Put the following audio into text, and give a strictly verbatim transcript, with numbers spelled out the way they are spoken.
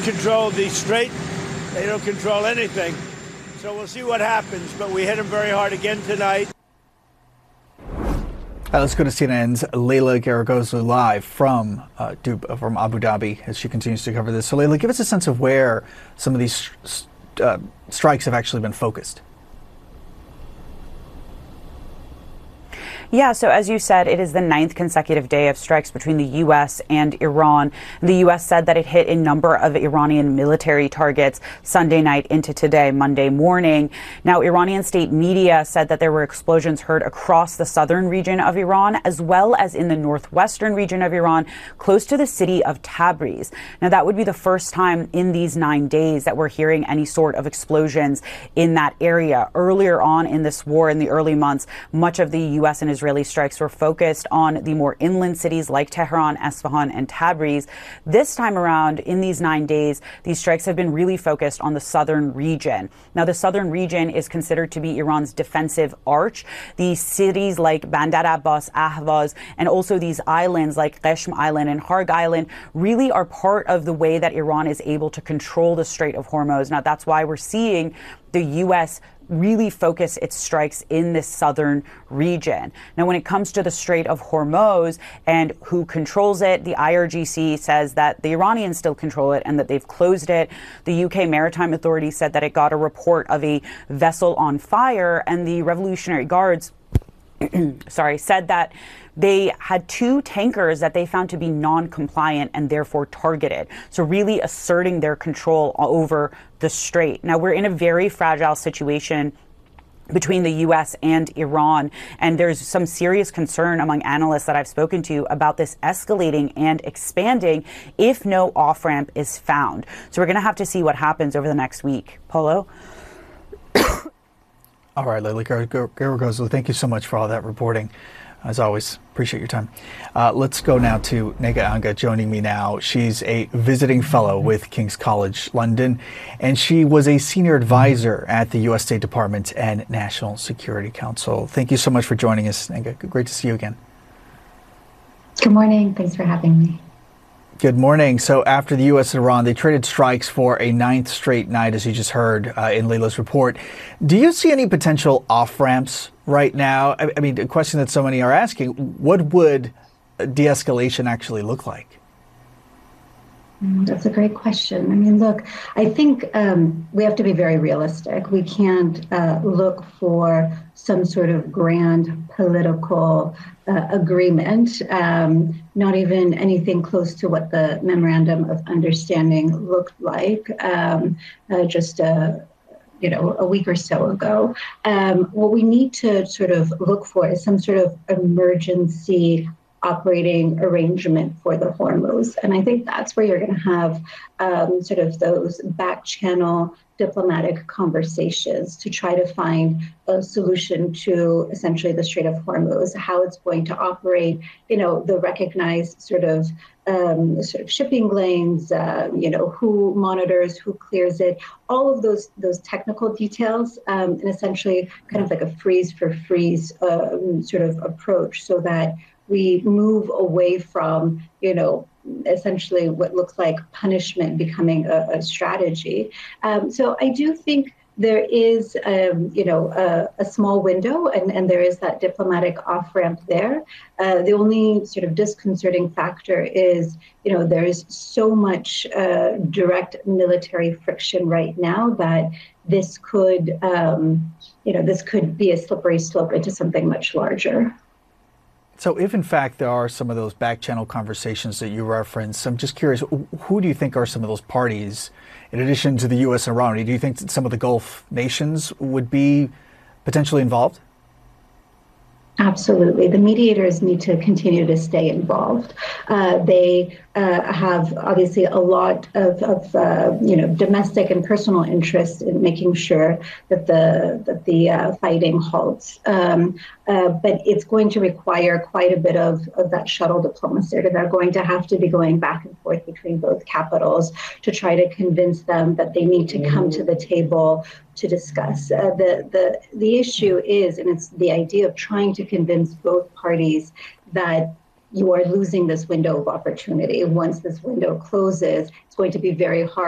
control the strait. They don't control anything. So we'll see what happens, but we hit them very hard again tonight. Uh, let's go to C N N's Leila Garagozlu live from uh, from Abu Dhabi as she continues to cover this. So, Leila, give us a sense of where some of these uh, strikes have actually been focused. Yeah, so as you said, it is the ninth consecutive day of strikes between the U S and Iran. The U S said that it hit a number of Iranian military targets Sunday night into today, Monday morning. Now, Iranian state media said that there were explosions heard across the southern region of Iran, as well as in the northwestern region of Iran, close to the city of Tabriz. Now, that would be the first time in these nine days that we're hearing any sort of explosions in that area. Earlier on in this war, in the early months, much of the U S and Israeli strikes were focused on the more inland cities like Tehran, Esfahan, and Tabriz. This time around, in these nine days, these strikes have been really focused on the southern region. Now, the southern region is considered to be Iran's defensive arch. The cities like Bandar Abbas, Ahvaz, and also these islands like Qeshm Island and Harg Island really are part of the way that Iran is able to control the Strait of Hormuz. Now, that's why we're seeing the U S really focus its strikes in this southern region. Now, when it comes to the Strait of Hormuz and who controls it, the I R G C says that the Iranians still control it and that they've closed it. The U K Maritime Authority said that it got a report of a vessel on fire, and the Revolutionary Guards sorry, said that they had two tankers that they found to be non-compliant and therefore targeted. So really asserting their control over the strait. Now, we're in a very fragile situation between the U S and Iran, and there's some serious concern among analysts that I've spoken to about this escalating and expanding if no off-ramp is found. So we're going to have to see what happens over the next week. Paulo? All right, Leila Garagozlu, thank you so much for all that reporting. As always, appreciate your time. Uh, let's go now to Nega Anga joining me now. She's a visiting fellow with King's College London, and she was a senior advisor at the U S State Department and National Security Council. Thank you so much for joining us, Nega. Great to see you again. Good morning. Thanks for having me. Good morning. So after the U S and Iran, they traded strikes for a ninth straight night, as you just heard uh, in Leila's report. Do you see any potential off-ramps right now? I, I mean, a question that so many are asking, what would de-escalation actually look like? That's a great question. I mean, look, I think um, we have to be very realistic. We can't uh, look for some sort of grand political uh, agreement, um, not even anything close to what the Memorandum of Understanding looked like um, uh, just a, you know, a week or so ago. Um, what we need to sort of look for is some sort of emergency operating arrangement for the Hormuz. And I think that's where you're going to have um, sort of those back channel diplomatic conversations to try to find a solution to essentially the Strait of Hormuz, how it's going to operate, you know, the recognized sort of um, sort of shipping lanes, uh, you know, who monitors, who clears it, all of those those technical details, um, and essentially kind of like a freeze for freeze um, sort of approach, so that we move away from, you know, essentially what looks like punishment becoming a, a strategy. Um, so I do think there is, um, you know, a, a small window, and, and there is that diplomatic off-ramp there. Uh, the only sort of disconcerting factor is, you know, there is so much uh, direct military friction right now that this could, um, you know, this could be a slippery slope into something much larger. So if, in fact, there are some of those back channel conversations that you referenced, I'm just curious, who do you think are some of those parties, in addition to the U S and Iran? Do you think that some of the Gulf nations would be potentially involved? Absolutely. The mediators need to continue to stay involved. Uh, they uh, have obviously a lot of, of uh, you know, domestic and personal interest in making sure that the that the uh, fighting halts. Um, uh, but it's going to require quite a bit of, of that shuttle diplomacy. They're going to have to be going back and forth between both capitals to try to convince them that they need to come to the table to discuss. Uh, the, the, the issue is, and it's the idea of trying to convince both parties that you are losing this window of opportunity. Once this window closes, it's going to be very hard